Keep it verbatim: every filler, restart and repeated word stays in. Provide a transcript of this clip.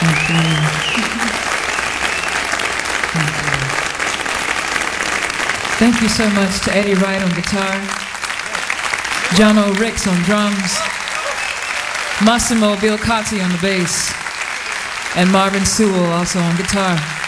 Thank you. Thank you so much to Eddie Wright on guitar, John O. Ricks on drums, Massimo Bielcati on the bass, and Marvin Sewell also on guitar.